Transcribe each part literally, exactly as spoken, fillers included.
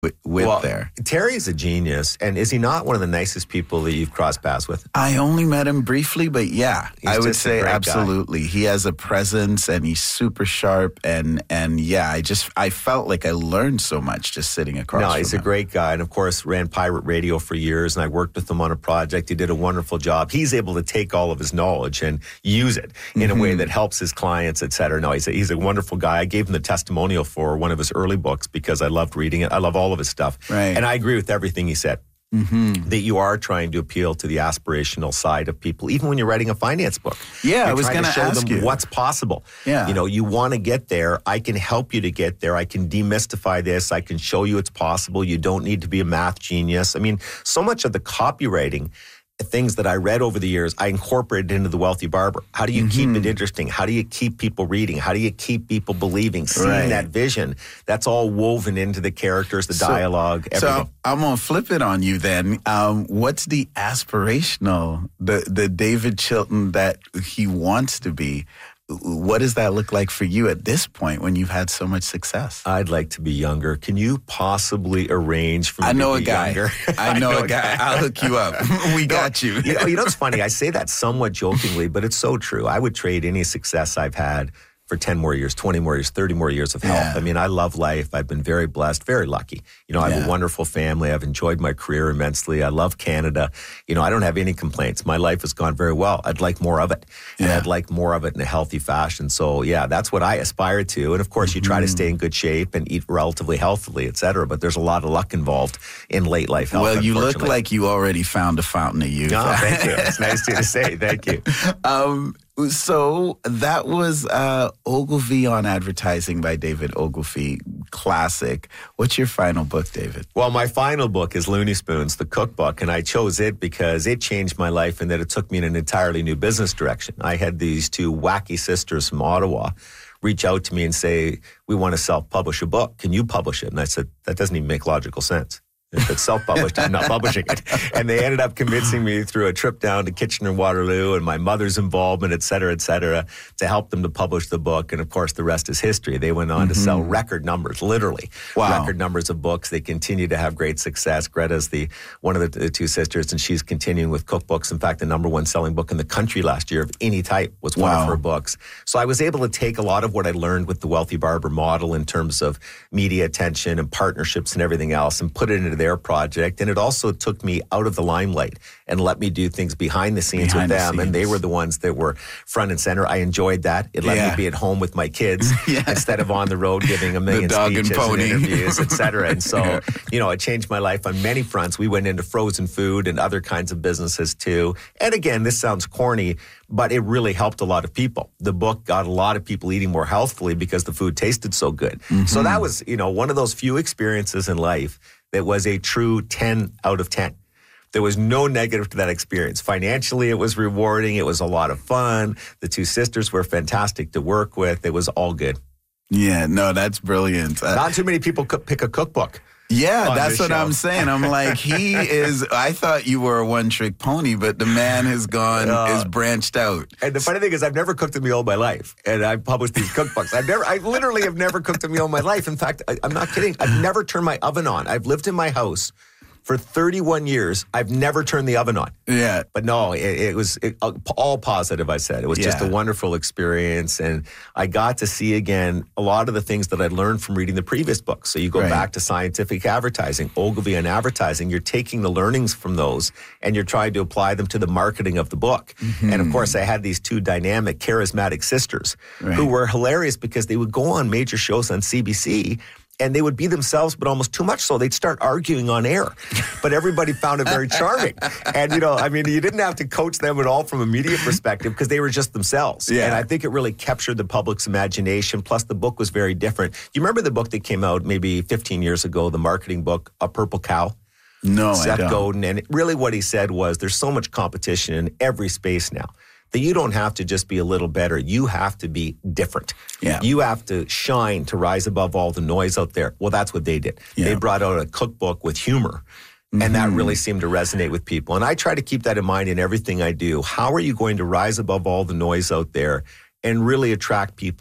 with, with well, there. Terry is a genius, and is he not one of the nicest people that you've crossed paths with? I only met him briefly, but yeah, He's I would just a say great absolutely. guy. He has a presence, and he's super sharp, and and yeah, I just I felt like I learned so much just sitting across. No, from he's him. a great guy, and of course ran Pirate Radio for years, and I worked with him on a project. He did a wonderful job. He's able to take all of his knowledge and use it in mm-hmm. a way that helps his clients, et cetera. No, he's a, he's a wonderful guy. I gave him the testimonial for one of his early books because I loved reading it. I love all of his stuff. Right. And I agree with everything he said. Mm-hmm. That you are trying to appeal to the aspirational side of people, even when you're writing a finance book. Yeah, you're I was going to show them you. what's possible. Yeah. You know, you want to get there. I can help you to get there. I can demystify this. I can show you it's possible. You don't need to be a math genius. I mean, so much of the copywriting things that I read over the years, I incorporated into The Wealthy Barber. How do you mm-hmm. keep it interesting? How do you keep people reading? How do you keep people believing, seeing right. that vision? That's all woven into the characters, the so, dialogue, everything. So I'm going to flip it on you then. Um, what's the aspirational, the, the David Chilton that he wants to be? What does that look like for you at this point when you've had so much success? I'd like to be younger. Can you possibly arrange for me I know to be a guy. younger? I know, I know a guy. guy. I'll hook you up. We no, got you. you know, you know, it's funny. I say that somewhat jokingly, but it's so true. I would trade any success I've had for ten more years, twenty more years, thirty more years of health. Yeah. I mean, I love life. I've been very blessed, very lucky. You know, I have yeah. a wonderful family. I've enjoyed my career immensely. I love Canada. You know, I don't have any complaints. My life has gone very well. I'd like more of it. And yeah. I'd like more of it in a healthy fashion. So, yeah, that's what I aspire to. And, of course, you try mm-hmm. to stay in good shape and eat relatively healthily, et cetera. But there's a lot of luck involved in late life health, well, you look like you already found a fountain of youth. Oh, thank you. It's nice to say. Thank you. Um, So that was uh, Ogilvy on Advertising by David Ogilvy, classic. What's your final book, David? Well, my final book is Looney Spoons, the cookbook, and I chose it because it changed my life and that it took me in an entirely new business direction. I had these two wacky sisters from Ottawa reach out to me and say, we want to self-publish a book. Can you publish it? And I said, that doesn't even make logical sense. If it's self-published, I'm not publishing it. And they ended up convincing me through a trip down to Kitchener-Waterloo and my mother's involvement, et cetera, et cetera, to help them to publish the book. And, of course, the rest is history. They went on mm-hmm. to sell record numbers, literally. Wow. Record numbers of books. They continue to have great success. Greta's the one of the, the two sisters, and she's continuing with cookbooks. In fact, the number one selling book in the country last year of any type was one wow. of her books. So I was able to take a lot of what I learned with the Wealthy Barber model in terms of media attention and partnerships and everything else and put it into their project. And it also took me out of the limelight and let me do things behind the scenes behind with the them. scenes. And they were the ones that were front and center. I enjoyed that. It let yeah. me be at home with my kids yeah. instead of on the road giving a million dog speeches and, pony. and interviews, et cetera. And so, you know, it changed my life on many fronts. We went into frozen food and other kinds of businesses too. And again, this sounds corny, but it really helped a lot of people. The book got a lot of people eating more healthfully because the food tasted so good. Mm-hmm. So that was, you know, one of those few experiences in life that was a true ten out of ten. There was no negative to that experience. Financially, it was rewarding. It was a lot of fun. The two sisters were fantastic to work with. It was all good. Yeah, no, that's brilliant. Uh, Not too many people could pick a cookbook. Yeah, that's what show. I'm saying. I'm like, he is, I thought you were a one-trick pony, but the man has gone, uh, is branched out. And the funny thing is, I've never cooked a meal in my life. And I've published these cookbooks. I've never, I literally have never cooked a meal in my life. In fact, I, I'm not kidding. I've never turned my oven on. I've lived in my house for thirty-one years. I've never turned the oven on. Yeah. But no, it, it was it, all positive, I said. It was yeah. just a wonderful experience. And I got to see again a lot of the things that I learned from reading the previous books. So you go right. back to scientific advertising, Ogilvy on advertising. You're taking the learnings from those and you're trying to apply them to the marketing of the book. Mm-hmm. And of course, I had these two dynamic, charismatic sisters right. who were hilarious because they would go on major shows on C B C and they would be themselves, but almost too much so. They'd start arguing on air. But everybody found it very charming. And, you know, I mean, you didn't have to coach them at all from a media perspective because they were just themselves. Yeah. And I think it really captured the public's imagination. Plus, the book was very different. You remember the book that came out maybe fifteen years ago, the marketing book, A Purple Cow? No, Seth I don't. Godin. And really what he said was there's so much competition in every space now that you don't have to just be a little better. You have to be different. Yeah. You have to shine to rise above all the noise out there. Well, that's what they did. Yeah. They brought out a cookbook with humor. And mm-hmm. that really seemed to resonate with people. And I try to keep that in mind in everything I do. How are you going to rise above all the noise out there and really attract people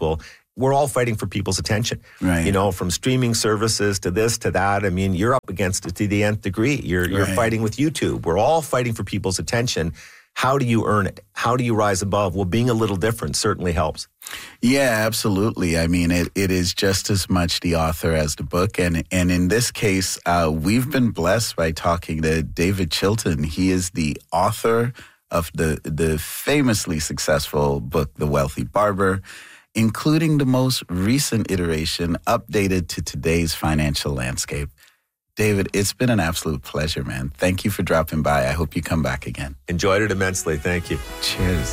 we're all fighting for people's attention. Right. You know, from streaming services to this to that. I mean, you're up against it to the nth degree. You're you're Right. fighting with YouTube. We're all fighting for people's attention. How do you earn it? How do you rise above? Well, being a little different certainly helps. Yeah, absolutely. I mean, it, it is just as much the author as the book. And, and in this case, uh, we've been blessed by talking to David Chilton. He is the author of the, the famously successful book, The Wealthy Barber, including the most recent iteration updated to today's financial landscape. David, it's been an absolute pleasure, man. Thank you for dropping by. I hope you come back again. Enjoyed it immensely. Thank you. Cheers.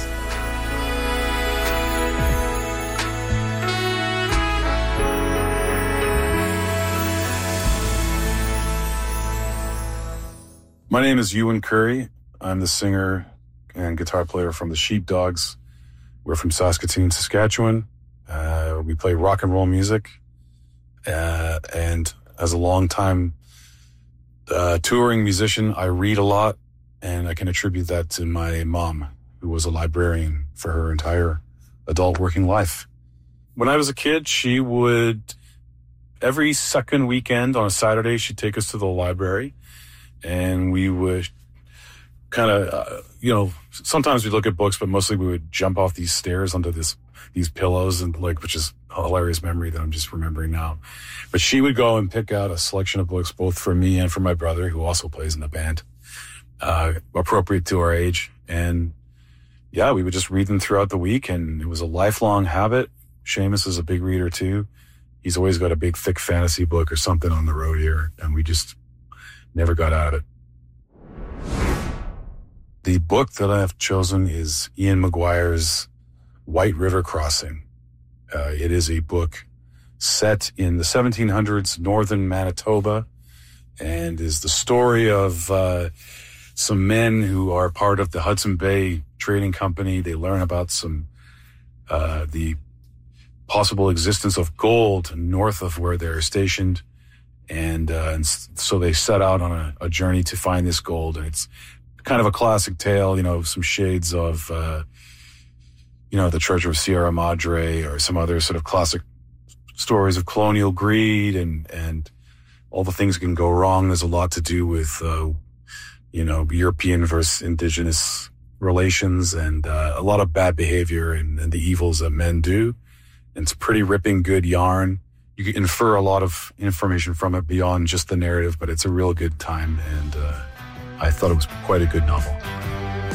My name is Ewan Curry. I'm the singer and guitar player from the Sheepdogs. We're from Saskatoon, Saskatchewan. Uh, we play rock and roll music. Uh, and as a long-time uh, touring musician, I read a lot, and I can attribute that to my mom, who was a librarian for her entire adult working life. When I was a kid, she would, every second weekend on a Saturday, she'd take us to the library, and we would kind of, uh, you know, sometimes we'd look at books, but mostly we would jump off these stairs onto this, these pillows, and like, which is a hilarious memory that I'm just remembering now. But she would go and pick out a selection of books, both for me and for my brother, who also plays in the band, uh, appropriate to our age. And yeah, we would just read them throughout the week, and it was a lifelong habit. Seamus is a big reader too. He's always got a big, thick fantasy book or something on the road here, and we just never got out of it. The book that I have chosen is Ian McGuire's White River Crossing. Uh, it is a book set in the seventeen hundreds, northern Manitoba, and is the story of uh, some men who are part of the Hudson Bay Trading Company. They learn about some uh, the possible existence of gold north of where they're stationed, and, uh, and so they set out on a, a journey to find this gold. And it's kind of a classic tale, you know, some shades of, uh, you know, the Treasure of Sierra Madre or some other sort of classic stories of colonial greed and, and all the things that can go wrong. There's a lot to do with, uh, you know, European versus indigenous relations, and uh, a lot of bad behavior and, and the evils that men do. And it's a pretty ripping, good yarn. You can infer a lot of information from it beyond just the narrative, but it's a real good time, and uh, I thought it was quite a good novel.